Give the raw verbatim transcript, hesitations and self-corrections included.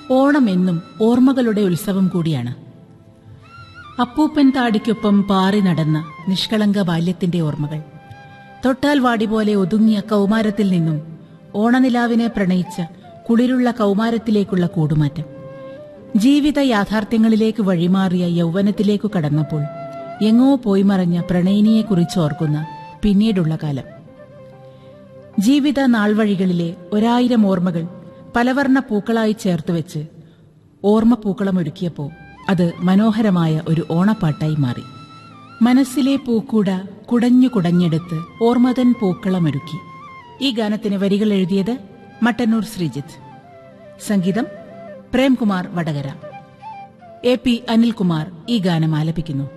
ഓണം എന്നും ഓർമ്മകളുടെ ഉത്സവം കൂടിയാണ്. അപ്പൂപ്പൻ താടിക്കൊപ്പം പാറി നടന്ന നിഷ്കളങ്ക ബാല്യത്തിന്റെ ഓർമ്മകൾ, തൊട്ടാൽ വാടി പോലെ ഒതുങ്ങിയ കൗമാരത്തിൽ നിന്നും ഓണനിലാവിനെ പ്രണയിച്ച കുളിരുള്ള കൗമാരത്തിലേക്കുള്ള കൂടുമാറ്റം, ജീവിത യാഥാർത്ഥ്യങ്ങളിലേക്ക് വഴിമാറിയ യൗവനത്തിലേക്കു കടന്നപ്പോൾ എങ്ങോ പോയി മറഞ്ഞ പ്രണയിനിയെക്കുറിച്ച് ഓർക്കുന്ന പിന്നീടുള്ള കാലം. ജീവിത നാൾവഴികളിലെ ഒരായിരം ഓർമ്മകൾ പലവർണ്ണ പൂക്കളായി ചേർത്തുവെച്ച് ഓർമ്മപ്പൂക്കളമൊരുക്കിയപ്പോൾ അത് മനോഹരമായ ഒരു ഓണപ്പാട്ടായി മാറി. മനസ്സിലെ പൂക്കൂട കുടഞ്ഞു കുടഞ്ഞെടുത്ത് ഓർമ്മതൻ പൂക്കളമൊരുക്കി. ഈ ഗാനത്തിന് വരികൾ എഴുതിയത് മട്ടന്നൂർ ശ്രീജിത്ത്, സംഗീതം പ്രേംകുമാർ വടകര. എ പി അനിൽകുമാർ ഈ ഗാനം ആലപിക്കുന്നു.